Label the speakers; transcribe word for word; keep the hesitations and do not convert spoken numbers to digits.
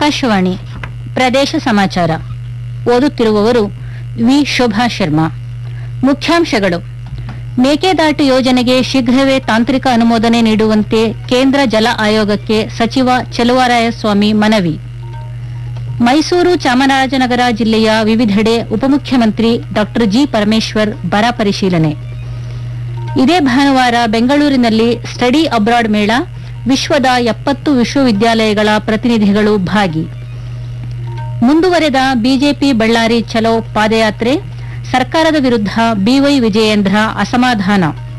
Speaker 1: ಆಕಾಶವಾಣಿ ಪ್ರದೇಶ ಸಮಾಚಾರ ಓದುತ್ತಿರುವವರು ವಿ ಶೋಭಾ ಶರ್ಮಾ. ಮುಖ್ಯಾಂಶಗಳು: ಮೇಕೆದಾಟು ಯೋಜನೆಗೆ ಶೀಘ್ರವೇ ತಾಂತ್ರಿಕ ಅನುಮೋದನೆ ನೀಡುವಂತೆ ಕೇಂದ್ರ ಜಲ ಆಯೋಗಕ್ಕೆ ಸಚಿವ ಚೆಲುವರಾಯಸ್ವಾಮಿ ಮನವಿ. ಮೈಸೂರು ಚಾಮರಾಜನಗರ ಜಿಲ್ಲೆಯ ವಿವಿಧೆಡೆ ಉಪಮುಖ್ಯಮಂತ್ರಿ ಡಾ ಜಿ ಪರಮೇಶ್ವರ್ ಬರ ಪರಿಶೀಲನೆ. ಇದೇ ಭಾನುವಾರ ಬೆಂಗಳೂರಿನಲ್ಲಿ ಸ್ಟಡಿ ಅಬ್ರಾಡ್ ಮೇಳ, ವಿಶ್ವದ ಎಪ್ಪತ್ತು ವಿಶ್ವವಿದ್ಯಾಲಯಗಳ ಪ್ರತಿನಿಧಿಗಳು ಭಾಗಿ. ಮುಂದುವರೆದ ಬಿಜೆಪಿ ಬಳ್ಳಾರಿ ಚಲೋ ಪಾದಯಾತ್ರೆ, ಸರ್ಕಾರದ ವಿರುದ್ಧ ಬಿವೈ ವಿಜಯೇಂದ್ರ ಅಸಮಾಧಾನ.